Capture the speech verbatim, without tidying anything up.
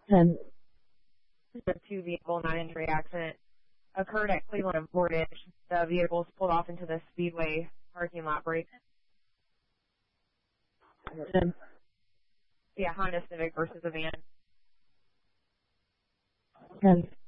ten. The two vehicle non-injury accident occurred at Cleveland and Portage. The vehicles pulled off into the Speedway parking lot break. ten. Yeah, Honda Civic versus a van. ten.